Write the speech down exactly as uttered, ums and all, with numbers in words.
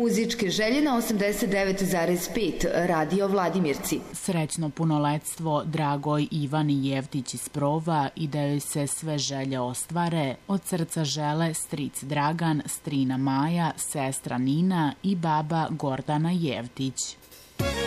Muzičke želje na osamdeset devet zarez pet Radio Vladimirci. Srećno punoletstvo dragoj Ivani Jevtić iz Prova i da joj se sve želje ostvare, od srca žele stric Dragan, strina Maja, sestra Nina i baba Gordana Jevtić.